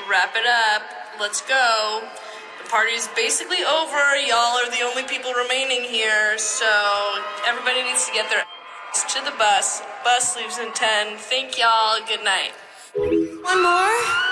wrap it up. Let's go. The party's basically over. Y'all are the only people remaining here, so everybody needs to get their ass to the bus. Bus leaves in 10. Thank y'all. Good night. One more?